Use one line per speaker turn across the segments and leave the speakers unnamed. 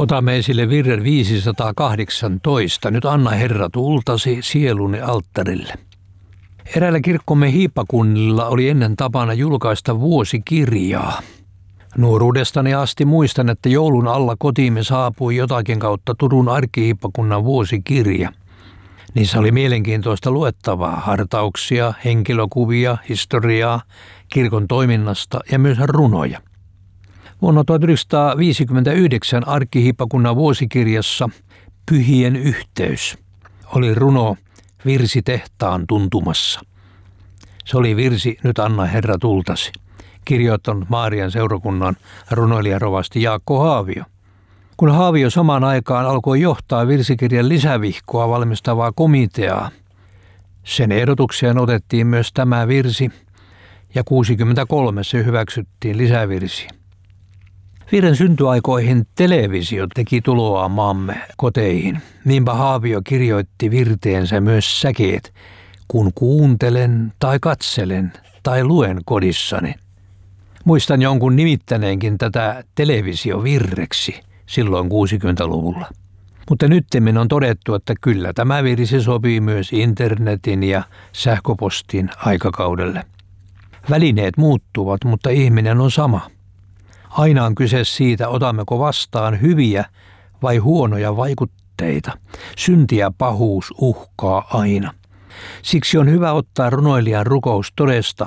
Otamme esille virren 518. Nyt anna Herra tultasi sieluni alttarille. Eräällä kirkkomme hiippakunnilla oli ennen tapana julkaista vuosikirjaa. Nuoruudestani asti muistan, että joulun alla kotiimme saapui jotakin kautta Turun arkkihiippakunnan vuosikirja. Niissä oli mielenkiintoista luettavaa, hartauksia, henkilökuvia, historiaa, kirkon toiminnasta ja myös runoja. Vuonna 1959 arkkihiippakunnan vuosikirjassa Pyhien yhteys oli runo Virsi tehtaan tuntumassa. Se oli virsi Nyt anna Herra tultasi, kirjoittanut Maarian seurakunnan runoilijarovasti Jaakko Haavio. Kun Haavio samaan aikaan alkoi johtaa virsikirjan lisävihkoa valmistavaa komiteaa, sen ehdotukseen otettiin myös tämä virsi ja 1963 se hyväksyttiin lisävirsi. Virren syntyaikoihin televisio teki tuloa maamme koteihin. Niinpä Haavio kirjoitti virteensä myös säkeet, kun kuuntelen tai katselen tai luen kodissani. Muistan jonkun nimittäneenkin tätä televisiovirreksi silloin 60-luvulla. Mutta nyttemmin on todettu, että kyllä tämä virsi sopii myös internetin ja sähköpostin aikakaudelle. Välineet muuttuvat, mutta ihminen on sama. Aina on kyse siitä, otammeko vastaan hyviä vai huonoja vaikutteita. Synti ja pahuus uhkaa aina. Siksi on hyvä ottaa runoilijan rukous todesta.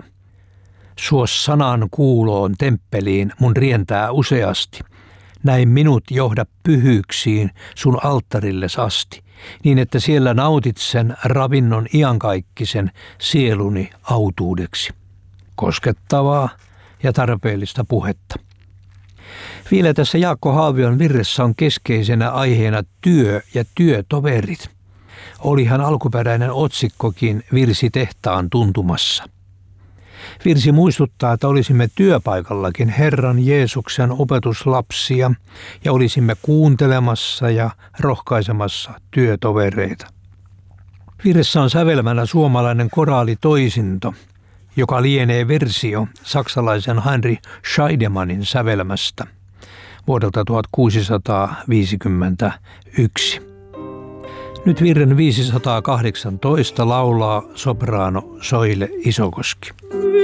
Suo sanan kuuloon temppeliin mun rientää useasti. Näin minut johda pyhyyksiin sun alttarilles asti, niin että siellä nautit sen ravinnon iankaikkisen sieluni autuudeksi. Koskettavaa ja tarpeellista puhetta. Vielä tässä Jaakko Haavion virressä on keskeisenä aiheena työ ja työtoverit. Olihan alkuperäinen otsikkokin Virsi tehtaan tuntumassa. Virsi muistuttaa, että olisimme työpaikallakin Herran Jeesuksen opetuslapsia ja olisimme kuuntelemassa ja rohkaisemassa työtovereita. Virressä on sävelmänä suomalainen koraalitoisinto, joka lienee versio saksalaisen Heinrich Scheidemanin sävelmästä vuodelta 1651. Nyt virren 518 laulaa sopraano Soile Isokoski.